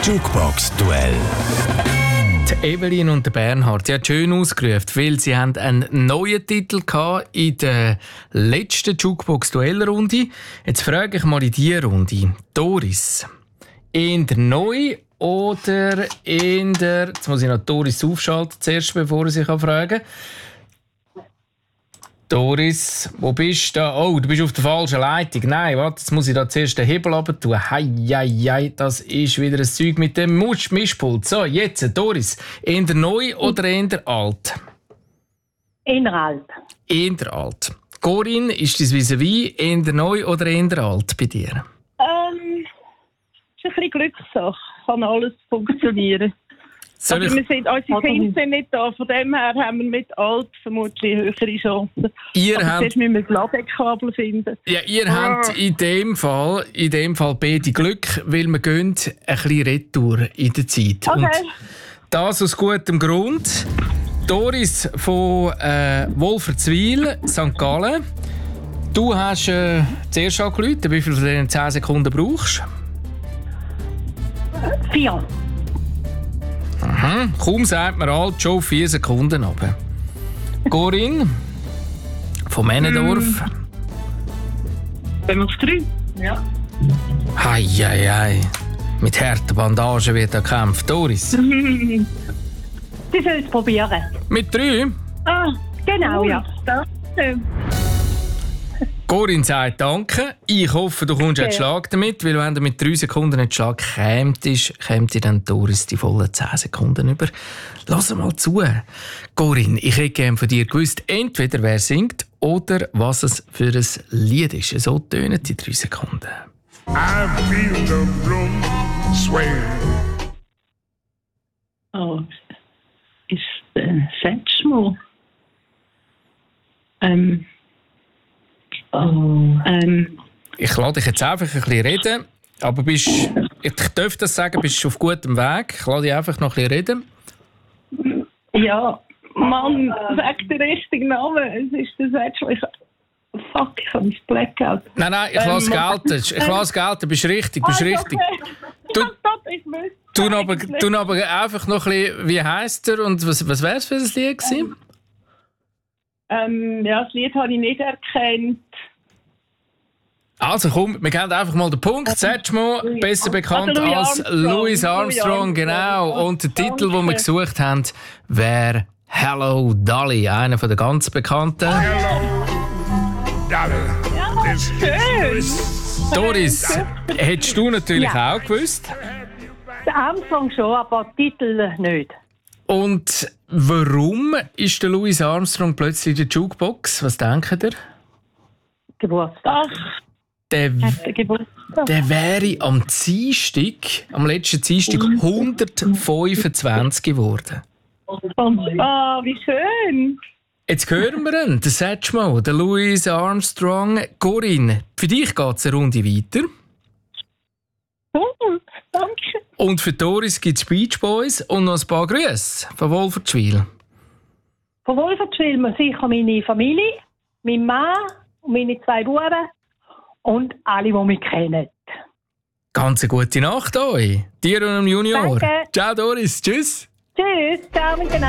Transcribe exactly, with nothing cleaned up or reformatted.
Jukebox-Duell. Die Evelyn und der Bernhard, sie hat schön ausgerufen, weil sie haben einen neuen Titel in der letzten Jukebox-Duell-Runde. Jetzt frage ich mal in diese Runde. Doris, in der neu oder in der... Jetzt muss ich noch Doris aufschalten, zuerst, bevor ich sie fragen kann. Doris, wo bist du? Oh, du bist auf der falschen Leitung. Nein, warte, jetzt muss ich da zuerst den Hebel runter tun. Hei, hei, hei, das ist wieder ein Zeug mit dem Musch- Mischpult. So, jetzt, Doris, eher neu oder eher alt? Eher alt. Eher alt. Corinne, ist das vis-à-vis eher neu oder eher alt bei dir? Ähm, es ist ein bisschen Glückssache. Kann alles funktionieren. Soll Aber ich... wir sind, unsere Kinder sind nicht da. Von dem her haben wir mit alt vermutlich höhere Chancen. Ihr Aber habt... zuerst müssen wir das Ladekabel finden. Ja, ihr Ah. habt in dem Fall, in dem Fall beide Glück, weil wir gehen ein bisschen retour in der Zeit. Okay. Und das aus gutem Grund. Doris von äh, Wolfertswil, Sankt Gallen. Du hast äh, zuerst angerufen, wie viel von diesen zehn Sekunden brauchst Vier. Aha. Kaum sagt man alt, schon vier Sekunden runter. Corinne von Männendorf. Wenn wir auf drei? Ja. Hei, hei, hei. Mit harten Bandagen wird er gekämpft. Doris. Sie sollen es probieren. Mit drei. Ah, genau, ja. Danke. Corinne sagt Danke. Ich hoffe, du kommst Ja. einen Schlag damit, weil wenn du mit drei Sekunden einen Schlag kämst, kämt dir dann Doris die vollen zehn Sekunden über. Lass mal zu. Corinne, ich hätte gerne von dir gewusst, entweder wer singt oder was es für ein Lied ist. So tönen die drei Sekunden. I feel the room sway. Oh, ist äh, Setschmo. Ähm. Oh. Ähm. Ich lasse dich jetzt einfach ein bisschen reden, aber bist, ich darf das sagen, bist du auf gutem Weg. Ich lasse dich einfach noch ein bisschen reden. Ja, Mann, sag den richtigen Namen. Es ist der Setschmo. Ich... Fuck, ich habe mein Blackout. Nein, nein, ich lasse gelten. Ich lasse gelten, bist richtig, bist richtig. Du- Ich wüsste. Tu aber, tu aber einfach noch ein bisschen, wie heisst er und was, was wäre es für ein Lied gewesen? Ähm, ja, das Lied habe ich nicht erkannt. Also komm, wir kennen einfach mal den Punkt. Setschmo, besser bekannt Also Louis als Armstrong. Louis Armstrong, Louis Armstrong. genau. Und der Titel, den wir Danke. gesucht haben, wäre «Hello Dolly», einer der ganz bekannten. Hello, darling. This Schön. is Doris, hättest du natürlich Ja. auch gewusst. Der Armstrong schon, aber der Titel nicht. Und warum ist der Louis Armstrong plötzlich in der Jukebox? Was denkt ihr? Geburtstag. Der, Der Geburtstag. der wäre am Dienstag, am letzten Dienstag, hundertfünfundzwanzig geworden. Ah, wie schön. Jetzt hören wir ihn, den Setschmo, den Louis Armstrong. Corinne, für dich geht es eine Runde weiter. Oh, danke. Und für Doris gibt es Beach Boys und noch ein paar Grüße von Wolfertswil. Von Wolfertswil mir sicher meine Familie, mein Mann und meine zwei Buben und alle, die mich kennen. Ganz eine gute Nacht euch. Dir und dem Junior. Danke. Ciao Doris, tschüss. Tschüss, ciao miteinander.